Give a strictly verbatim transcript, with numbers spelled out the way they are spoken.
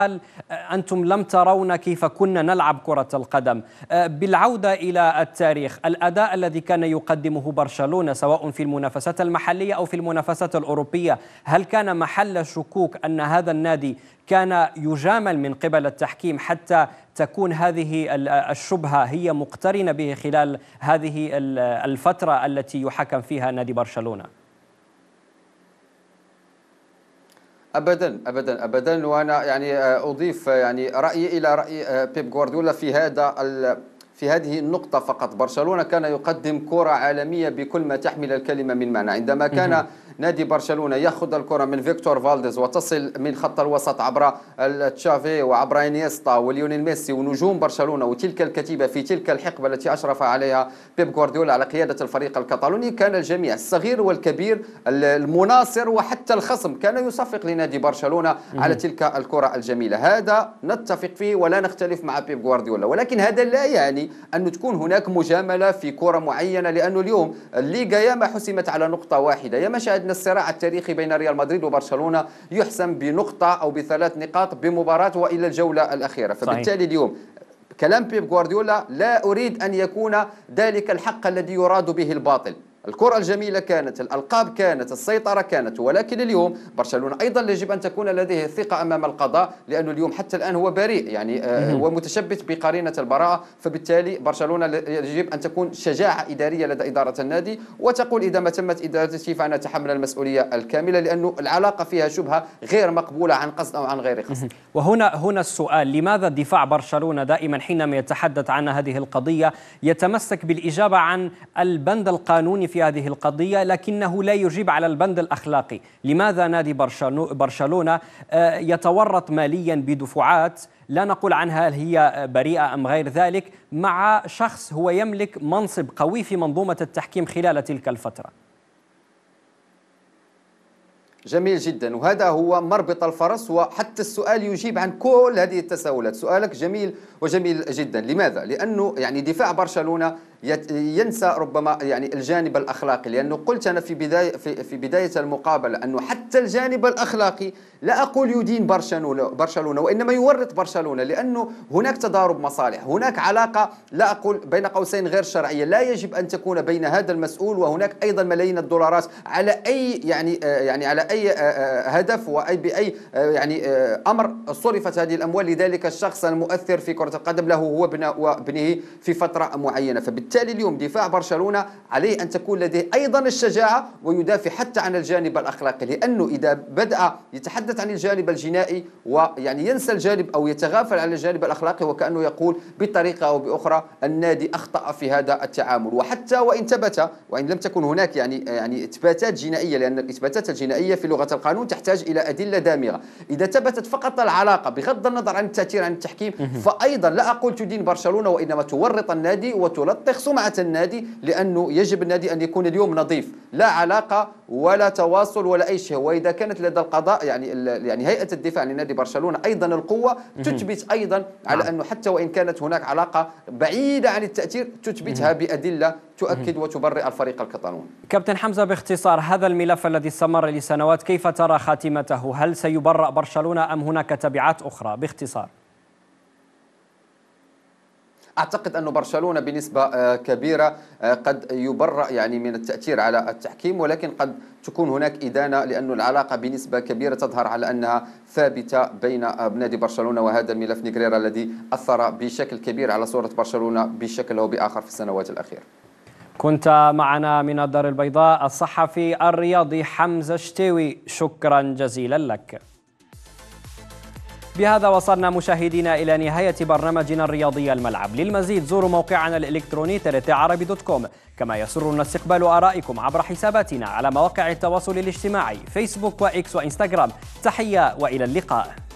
أنتم لم ترون كيف كنا نلعب كرة القدم. بالعودة إلى التاريخ، الأداء الذي كان يقدمه برشلونة سواء في المنافسات المحلية أو في المنافسات الأوروبية، هل كان محل شكوك أن هذا النادي كان يجامل من قبل التحكيم حتى تكون هذه الشبهة هي مقترنة به خلال هذه الفترة التي يحكم فيها نادي برشلونة؟ ابدا ابدا ابدا وانا يعني اضيف يعني رايي الى راي بيب غوارديولا في هذا في هذه النقطه فقط. برشلونه كان يقدم كره عالميه بكل ما تحمل الكلمه من معنى. عندما كان نادي برشلونه ياخذ الكره من فيكتور فالديز وتصل من خط الوسط عبر تشافي وعبر انيستا وليونيل ميسي ونجوم برشلونه وتلك الكتيبه في تلك الحقبه التي اشرف عليها بيب غوارديولا على قياده الفريق الكتالوني، كان الجميع الصغير والكبير المناصر وحتى الخصم كان يصفق لنادي برشلونه على تلك الكره الجميله. هذا نتفق فيه ولا نختلف مع بيب غوارديولا، ولكن هذا لا يعني أن تكون هناك مجاملة في كرة معينة، لأنه اليوم الليغا ياما حسمت على نقطة واحدة، ياما شاهدنا الصراع التاريخي بين ريال مدريد وبرشلونة يحسم بنقطة أو بثلاث نقاط بمباراة وإلى الجولة الأخيرة. فبالتالي صحيح. اليوم كلام بيب غوارديولا لا أريد أن يكون ذلك الحق الذي يراد به الباطل. الكرة الجميلة كانت، الألقاب كانت، السيطرة كانت، ولكن اليوم برشلونة أيضا يجب أن تكون لديه الثقة أمام القضاء، لأنه اليوم حتى الآن هو بريء، يعني هو متشبث بقرينة البراءة. فبالتالي برشلونة يجب أن تكون شجاعة إدارية لدى إدارة النادي وتقول إذا ما تمت إدارتي فأنا أتحمل المسؤولية الكاملة، لأنه العلاقة فيها شبهة غير مقبولة عن قصد أو عن غير قصد. وهنا هنا السؤال، لماذا دفاع برشلونة دائما حينما يتحدث عن هذه القضية يتمسك بالإجابة عن البند القانوني في هذه القضية لكنه لا يجيب على البند الأخلاقي؟ لماذا نادي برشلونة يتورط ماليا بدفعات لا نقول عنها هل هي بريئة أم غير ذلك مع شخص هو يملك منصب قوي في منظومة التحكيم خلال تلك الفترة؟ جميل جدا، وهذا هو مربط الفرس، وحتى السؤال يجيب عن كل هذه التساؤلات. سؤالك جميل وجميل جدا. لماذا؟ لأنه يعني دفاع برشلونة ينسى ربما يعني الجانب الأخلاقي، لأنه قلت أنا في بداية في, في بداية المقابلة أنه حتى الجانب الأخلاقي لا أقول يدين برشلونة برشلونة وإنما يورط برشلونة، لأنه هناك تضارب مصالح، هناك علاقة لا أقول بين قوسين غير شرعية لا يجب أن تكون بين هذا المسؤول وهناك أيضا ملايين الدولارات على أي يعني يعني على أي هدف وأي بأي يعني أمر صرفت هذه الأموال لذلك الشخص المؤثر في كرة القدم له هو وابنه في فترة معينة. فبالتالي اليوم دفاع برشلونة عليه أن تكون لديه أيضا الشجاعة ويدافع حتى عن الجانب الأخلاقي، لأنه إذا بدأ يتحدث عن الجانب الجنائي ويعني ينسى الجانب أو يتغافل عن الجانب الأخلاقي وكأنه يقول بطريقة أو بأخرى النادي أخطأ في هذا التعامل. وحتى وإن ثبت وإن لم تكن هناك يعني يعني إثباتات جنائية، لأن الإثباتات الجنائية في لغة القانون تحتاج إلى أدلة دامغة، إذا ثبتت فقط العلاقة بغض النظر عن التأثير عن التحكيم فأيضا لا أقول تدين برشلونة وإنما تورط النادي وتلطخ سمعة النادي، لأنه يجب النادي أن يكون اليوم نظيف، لا علاقة ولا تواصل ولا أي شيء. وإذا كانت لدى القضاء يعني يعني هيئة الدفاع لنادي برشلونة أيضا القوة تثبت أيضا على أنه حتى وإن كانت هناك علاقة بعيدة عن التأثير تثبتها بأدلة تؤكد وتبرئ الفريق الكتالوني. كابتن حمزة، باختصار هذا الملف الذي استمر لسنوات كيف ترى خاتمته؟ هل سيبرأ برشلونة أم هناك تبعات أخرى؟ باختصار. أعتقد أن برشلونة بنسبة كبيرة قد يبرأ يعني من التأثير على التحكيم، ولكن قد تكون هناك إدانة لأن العلاقة بنسبة كبيرة تظهر على أنها ثابتة بين نادي برشلونة وهذا الملف نيغريرا الذي أثر بشكل كبير على صورة برشلونة بشكل أو بآخر في السنوات الأخيرة. كنت معنا من الدار البيضاء الصحفي الرياضي حمزة شتاوي، شكرا جزيلا لك. بهذا وصلنا مشاهدينا إلى نهاية برنامجنا الرياضي الملعب. للمزيد زوروا موقعنا الإلكتروني تي تي عربي دوت كوم، كما يسرنا استقبال آرائكم عبر حساباتنا على مواقع التواصل الاجتماعي فيسبوك وإكس وإنستغرام. تحية وإلى اللقاء.